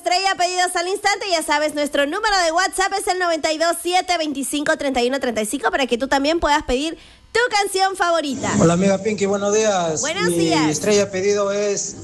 Estrella Pedidos al Instante. Ya sabes, nuestro número de WhatsApp es el 927-25-31-35 para que tú también puedas pedir tu canción favorita. Hola amiga Pinky, buenos días. Buenos Mi días. estrella pedido es